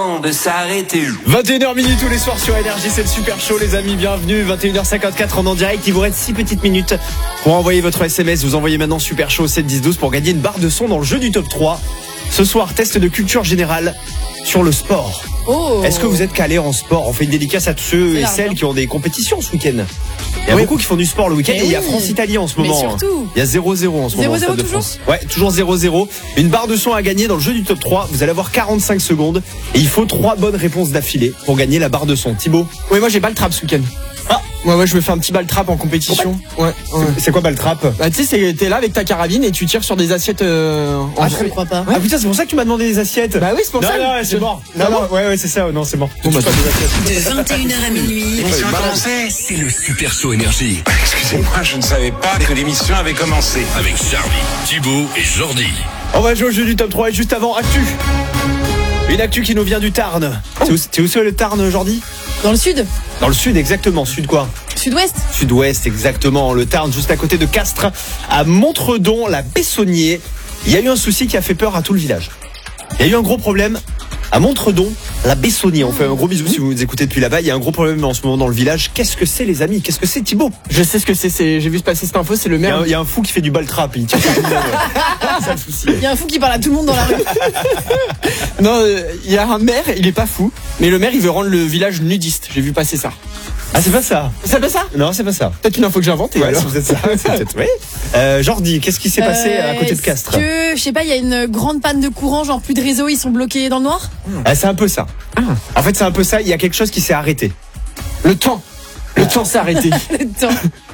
temps de s'arrêter. 21h minuit tous les soirs sur Énergie, c'est le super show les amis, bienvenue. 21h54 en direct, il vous reste 6 petites minutes pour envoyer votre SMS. Vous envoyez maintenant super show 7 10 12 pour gagner une barre de son dans le jeu du top 3. Ce soir, test de culture générale sur le sport. Oh. Est-ce que vous êtes calé en sport? On fait une dédicace à tous ceux et celles qui ont des compétitions ce week-end. Il y a beaucoup qui font du sport le week-end et il y a France-Italie en ce moment. Mais surtout. Il y a 0-0 en ce moment. 0-0 de toujours France. Ouais, toujours 0-0. Une barre de son à gagner dans le jeu du top 3. Vous allez avoir 45 secondes et il faut 3 bonnes réponses d'affilée pour gagner la barre de son. Thibaut? Oui, moi j'ai ball trap ce week-end. Ah. Ouais, je me fais un petit ball trap en compétition. Ouais. C'est quoi ball trap? Bah, tu sais, t'es là avec ta carabine et tu tires sur des assiettes en Je ne crois pas. Ah putain, c'est pour ça que tu m'as demandé des assiettes. Bah oui, c'est pour ça. Non, c'est mort. Non, ouais, c'est ça. Non, c'est mort. Bon, bah, De 21h à minuit. C'est le Super Show Énergie. Excusez-moi, je ne savais pas que l'émission avait commencé. Avec Charlie, Thibaut et Jordi. On va jouer au jeu du top 3 et juste avant, actu. Une actu qui nous vient du Tarn. T'es où c'est le Tarn, Jordi? Dans le sud? Dans le sud, exactement. Sud quoi? Sud-ouest? Sud-ouest, exactement. Le Tarn, juste à côté de Castres, à Montredon, la Bessonnier. Il y a eu un souci qui a fait peur à tout le village. Il y a eu un gros problème à Montredon, la Bessonnier. On fait un gros bisou si vous nous écoutez depuis là-bas. Il y a un gros problème en ce moment dans le village. Qu'est-ce que c'est, les amis? Qu'est-ce que c'est, Thibaut? Je sais ce que c'est. J'ai vu passer cette info, c'est le maire. Il y a un fou qui fait du ball trap. Il tire sur tout le monde. C'est ça le souci. Il y a un fou qui parle à tout le monde dans la rue. Non, il y a un maire, il est pas fou, mais le maire il veut rendre le village nudiste. J'ai vu passer ça. Ah, c'est pas ça? C'est pas ça? Non, c'est pas ça. Peut-être une info que j'ai inventée. Ouais, alors. c'est peut-être ça. C'est peut-être, oui. Jordi, qu'est-ce qui s'est passé à côté de Castres? Est-ce que, je sais pas, il y a une grande panne de courant, genre plus de réseau, ils sont bloqués dans le noir? Ah, c'est un peu ça. En fait, c'est un peu ça. Il y a quelque chose qui s'est arrêté. Le temps s'est arrêté. Attends.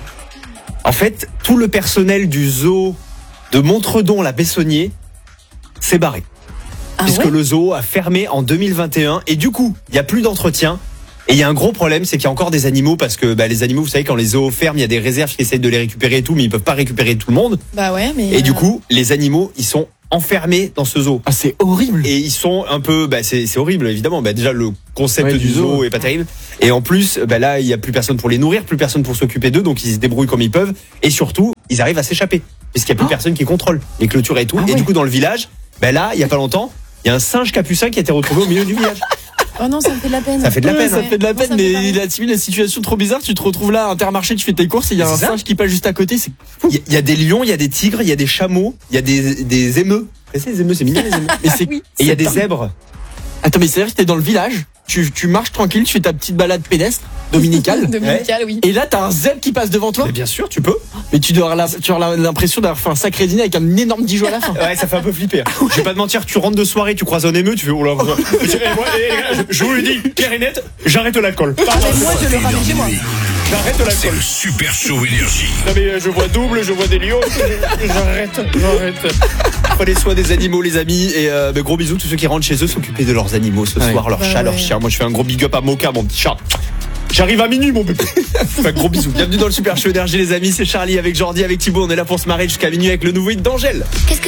En fait, tout le personnel du zoo de Montredon, la Bessonnier, s'est barré. Ah Puisque ouais? le zoo a fermé en 2021. Et du coup, il n'y a plus d'entretien. Et il y a un gros problème, c'est qu'il y a encore des animaux. Parce que les animaux, vous savez, quand les zoos ferment, il y a des réserves qui essayent de les récupérer et tout. Mais ils peuvent pas récupérer tout le monde. Bah ouais, mais. Et du coup, les animaux, ils sont enfermés dans ce zoo. Ah, c'est horrible. Et ils sont un peu, c'est horrible évidemment. Déjà le concept du zoo est pas terrible. Et en plus, là il y a plus personne pour les nourrir, plus personne pour s'occuper d'eux, donc ils se débrouillent comme ils peuvent. Et surtout, ils arrivent à s'échapper puisqu'il y a plus personne qui contrôle les clôtures et tout. Et du coup, dans le village, là il y a pas longtemps, il y a un singe capucin qui a été retrouvé au milieu du village. Oh non, ça me fait de la peine. Ça fait de la peine. Ça fait de la peine, Moi, ça me fait mais pas il a suivi la situation trop bizarre. Tu te retrouves là à Intermarché, tu fais tes courses et il y a un C'est ça. singe qui passe juste à côté. C'est Il y a des lions, il y a des tigres, il y a des chameaux, il y a des émeus. Vous savez, les émeus, c'est mignon les émeus. Mais c'est Et il y a des zèbres. Attends, mais c'est-à-dire que t'es dans le village, tu marches tranquille, tu fais ta petite balade pédestre dominicale. Dominical, oui. Et là, t'as un zèbre qui passe devant toi. Mais bien sûr, tu peux. Mais tu dois avoir l'impression d'avoir fait un sacré dîner avec un énorme Dijon à la fin. Ouais, ça fait un peu flipper. Je vais pas te mentir, tu rentres de soirée, tu croises un émeu, tu fais oh là. Je vous le dis, Pierre-Inette, j'arrête l'alcool. Ah, mais moi, je le ramène chez moi. J'arrête C'est l'alcool. le Super Show Énergie. Non mais je vois double, je vois des lions. J'arrête. Prenez soin des animaux, les amis. Et gros bisous tous ceux qui rentrent chez eux, s'occuper de leurs animaux ce soir, leurs chats, leurs chiens. Moi je fais un gros big up à Moka, mon petit chat. J'arrive à minuit, mon bébé. Enfin, gros bisous. Bienvenue dans le Super Show Énergie, les amis. C'est Charlie avec Jordi, avec Thibaut. On est là pour se marrer jusqu'à minuit avec le nouveau hit d'Angèle.